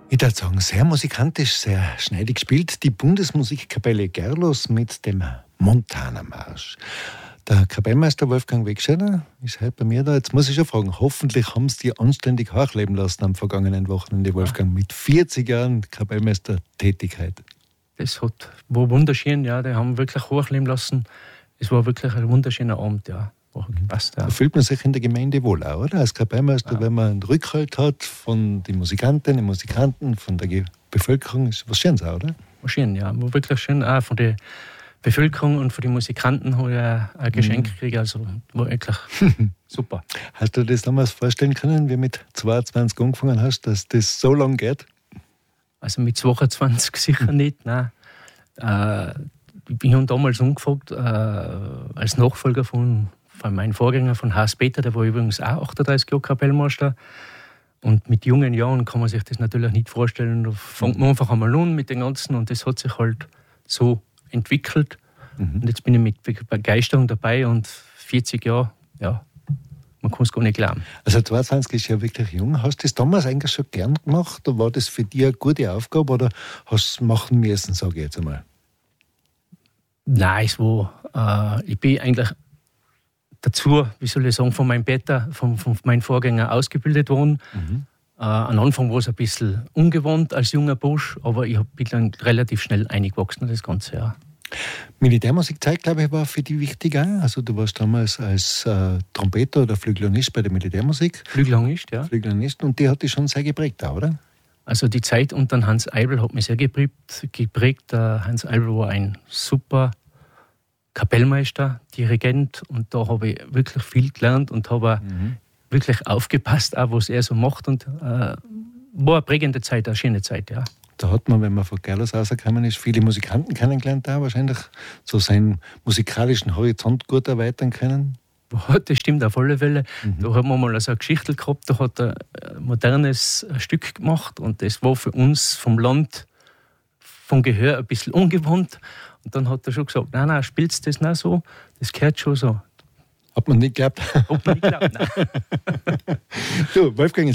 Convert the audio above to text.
Ich würde sagen, sehr musikantisch, sehr schneidig gespielt. Die Bundesmusikkapelle Gerlos mit dem Montana-Marsch. Der Kapellmeister Wolfgang Wegscheider ist heute bei mir da. Jetzt muss ich schon fragen, hoffentlich haben Sie die anständig hochleben lassen am vergangenen Wochenende, Wolfgang, mit 40 Jahren Kapellmeister-Tätigkeit. Das war wunderschön, ja. Die haben wirklich hochleben lassen. Es war wirklich ein wunderschöner Abend, ja. Passt, ja. Da fühlt man sich in der Gemeinde wohl auch, oder? Als Kapellmeister, ja. Wenn man einen Rückhalt hat von den Musikantinnen, den Musikanten, von der Bevölkerung, ist was Schönes auch, oder? War schön, ja. War wirklich schön. Auch von der Bevölkerung und von den Musikanten habe ich ein Geschenk gekriegt. Also war wirklich super. Hast du das damals vorstellen können, wie mit 22 angefangen hast, dass das so lange geht? Also mit 22 sicher nicht, nein. Ich habe damals angefragt, als Nachfolger von meinem Vorgänger, von Haas-Peter, der war übrigens auch 38 Jahre Kapellmeister. Und mit jungen Jahren kann man sich das natürlich nicht vorstellen. Da fängt man einfach einmal an mit den Ganzen und das hat sich halt so entwickelt. Und jetzt bin ich mit Begeisterung dabei und 40 Jahre, ja, man kann es gar nicht glauben. Also 22 ist ja wirklich jung. Hast du das damals eigentlich schon gern gemacht? Oder war das für dich eine gute Aufgabe oder hast du es machen müssen, sage ich jetzt einmal? Nein, es war, ich bin eigentlich dazu, wie soll ich sagen, von meinem Peter, von meinem Vorgänger ausgebildet worden. Am Anfang war es ein bisschen ungewohnt als junger Bursch, aber ich bin dann relativ schnell eingewachsen, das ganze Jahr. Militärmusikzeit, glaube ich, war für dich wichtig auch. Also du warst damals als Trompeter oder Flügelhornist bei der Militärmusik. Flügelhornist, ja. Flügelhornist, und die hat dich schon sehr geprägt auch, oder? Also die Zeit unter Hans Eibl hat mich sehr geprägt. Hans Eibl war ein super Kapellmeister, Dirigent, und da habe ich wirklich viel gelernt und habe wirklich aufgepasst, auch was er so macht, und war eine prägende Zeit, eine schöne Zeit, ja. Da hat man, wenn man von Gerlos rausgekommen ist, viele Musikanten kennengelernt, auch wahrscheinlich so seinen musikalischen Horizont gut erweitern können. Das stimmt auf alle Fälle. Da hat man mal so eine Geschichte gehabt, da hat er ein modernes Stück gemacht und das war für uns vom Land, vom Gehör ein bisschen ungewohnt. Und dann hat er schon gesagt, nein, spielst du das nicht so? Das gehört schon so. Hat man nicht geglaubt? Hat man nicht geglaubt, nein. Du, Wolfgang,